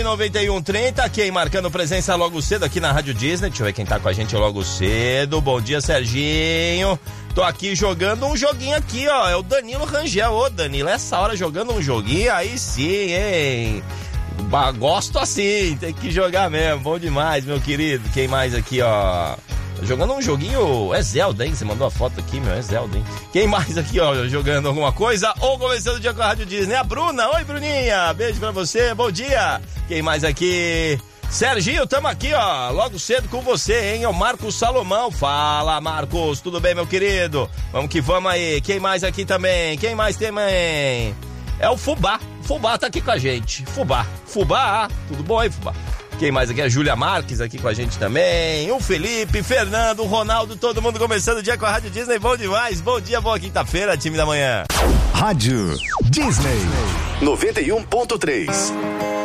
99130, quem marcando presença logo cedo aqui na Rádio Disney. Deixa eu ver quem tá com a gente logo cedo. Bom dia, Serginho. Tô aqui jogando um joguinho aqui, ó. É o Danilo Rangel. Ô, Danilo, essa hora jogando um joguinho, aí sim, hein? Gosto assim, tem que jogar mesmo. Bom demais, meu querido. Quem mais aqui, ó? Jogando um joguinho, é Zelda, hein? Você mandou a foto aqui, meu, é Zelda, hein? Quem mais aqui, ó, jogando alguma coisa ou começando o dia com a Rádio Disney? A Bruna, oi, Bruninha, beijo pra você, bom dia. Quem mais aqui? Serginho, tamo aqui, ó, logo cedo com você, hein? É o Marcos Salomão. Fala, Marcos, tudo bem, meu querido? Vamos que vamos aí. Quem mais aqui também? Quem mais também? É o Fubá. Fubá tá aqui com a gente. Fubá, tudo bom aí, Fubá? Quem mais aqui? A Júlia Marques aqui com a gente também. O Felipe, Fernando, o Ronaldo, todo mundo começando o dia com a Rádio Disney. Bom demais. Bom dia, boa quinta-feira, time da manhã. Rádio Disney 91.3.